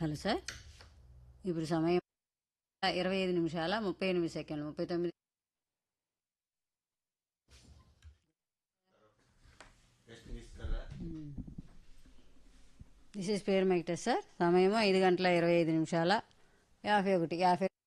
Hello sir, ఇప్పుడు సమయం 25 నిమిషాల 38 సెకండ్లు 39. దిస్ ఈస్ పేరు మైక్ టెస్ట్ సార్. సమయము 5 గంటల 25 నిమిషాల 51